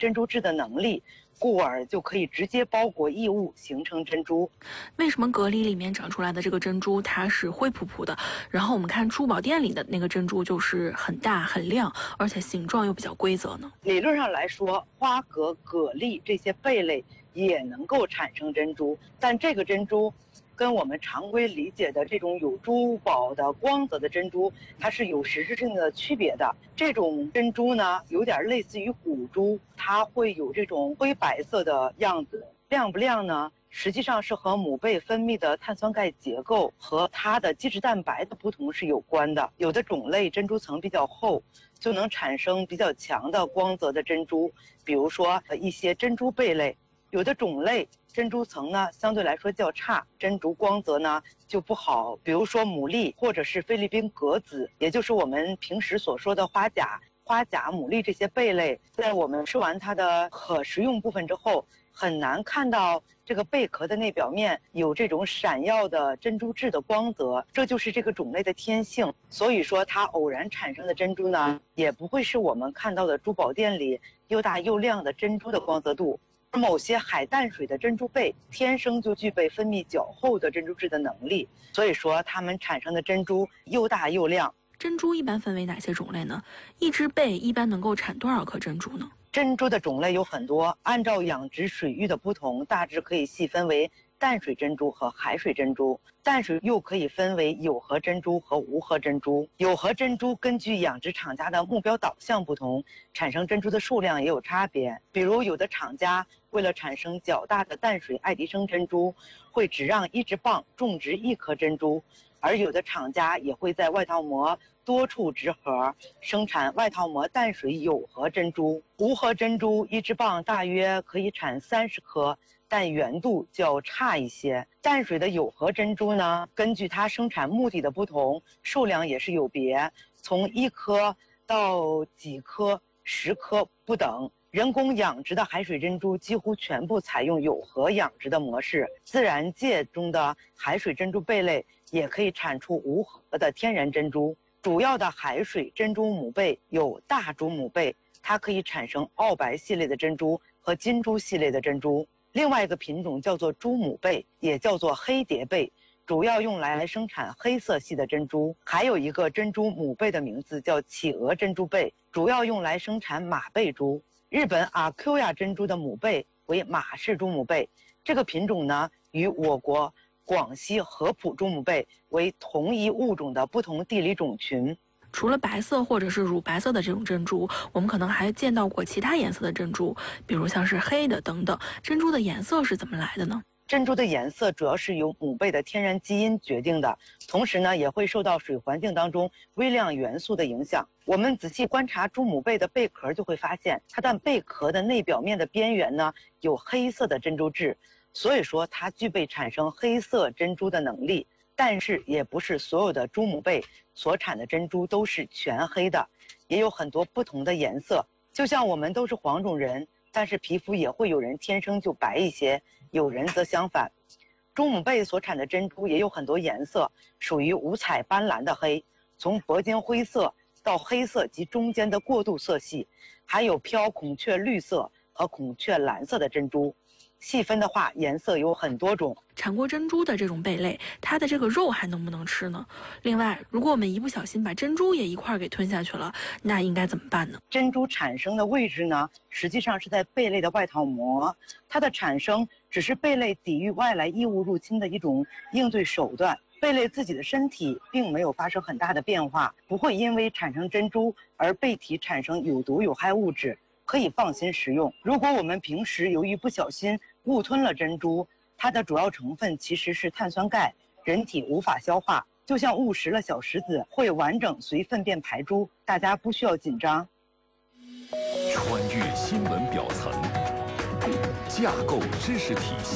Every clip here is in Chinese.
珍珠质的能力，故而就可以直接包裹异物形成珍珠。 为什么蛤蜊里面长出来的这个珍珠它是灰扑扑的，然后我们看珠宝店里的那个珍珠就是很大很亮，而且形状又比较规则呢？ 理论上来说，花蛤、蛤蜊这些贝类也能够产生珍珠，但这个珍珠跟我们常规理解的这种有珠宝的光泽的珍珠，它是有实质性的区别的。这种珍珠呢，有点类似于古珠，它会有这种灰白色的样子。亮不亮呢？实际上是和母贝分泌的碳酸钙结构和它的基质蛋白的不同是有关的。有的种类珍珠层比较厚，就能产生比较强的光泽的珍珠，比如说一些珍珠贝类。有的种类珍珠层呢相对来说较差，珍珠光泽呢就不好，比如说牡蛎或者是菲律宾蛤子，也就是我们平时所说的花甲、牡蛎这些贝类，在我们吃完它的可食用部分之后，很难看到这个贝壳的内表面有这种闪耀的珍珠质的光泽，这就是这个种类的天性。所以说它偶然产生的珍珠呢，也不会是我们看到的珠宝店里又大又亮的珍珠的光泽度。而某些海淡水的珍珠贝天生就具备分泌较厚的珍珠质的能力，所以说它们产生的珍珠又大又亮。 珍珠一般分为哪些种类呢？一只贝一般能够产多少颗珍珠呢？ 珍珠的种类有很多，按照养殖水域的不同，大致可以细分为淡水珍珠和海水珍珠。淡水又可以分为有核珍珠和无核珍珠。有核珍珠根据养殖厂家的目标导向不同，产生珍珠的数量也有差别。比如有的厂家为了产生较大的淡水爱迪生珍珠，会只让1只蚌种植1颗珍珠，而有的厂家也会在外套膜多处植核，生产外套膜淡水有核珍珠。无核珍珠1只蚌大约可以产30颗，但圆度较差一些。淡水的有核珍珠呢，根据它生产目的的不同，数量也是有别，从1颗到几颗、10颗不等。人工养殖的海水珍珠几乎全部采用有核养殖的模式，自然界中的海水珍珠贝类也可以产出无核的天然珍珠。主要的海水珍珠母贝有大珠母贝，它可以产生澳白系列的珍珠和金珠系列的珍珠。另外一个品种叫做珠母贝，也叫做黑蝶贝，主要用来生产黑色系的珍珠。还有一个珍珠母贝的名字叫企鹅珍珠贝，主要用来生产马贝珠。日本阿 Q 亚珍珠的母贝为马氏珠母贝，这个品种呢与我国广西合浦珠母贝为同一物种的不同地理种群。 除了白色或者是乳白色的这种珍珠，我们可能还见到过其他颜色的珍珠，比如像是黑的等等。珍珠的颜色是怎么来的呢？ 珍珠的颜色主要是由母贝的天然基因决定的，同时呢也会受到水环境当中微量元素的影响。我们仔细观察珠母贝的贝壳，就会发现它的贝壳的内表面的边缘呢有黑色的珍珠质，所以说它具备产生黑色珍珠的能力。但是也不是所有的珠母贝所产的珍珠都是全黑的，也有很多不同的颜色。就像我们都是黄种人，但是皮肤也会有人天生就白一些，有人则相反。珠母贝所产的珍珠也有很多颜色，属于五彩斑斓的黑，从铂金灰色到黑色及中间的过渡色系，还有飘孔雀绿色和孔雀蓝色的珍珠。细分的话，颜色有很多种。 产过珍珠的这种贝类，它的这个肉还能不能吃呢？另外，如果我们一不小心把珍珠也一块给吞下去了，那应该怎么办呢？ 珍珠产生的位置呢，实际上是在贝类的外套膜，它的产生只是贝类抵御外来异物入侵的一种应对手段。贝类自己的身体并没有发生很大的变化，不会因为产生珍珠而贝体产生有毒有害物质，可以放心食用。如果我们平时由于不小心误吞了珍珠，它的主要成分其实是碳酸钙，人体无法消化，就像误食了小石子，会完整随粪便排出，大家不需要紧张。 穿越新闻表层，架构知识体系，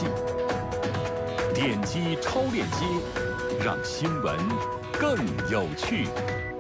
点击超链接，让新闻更有趣。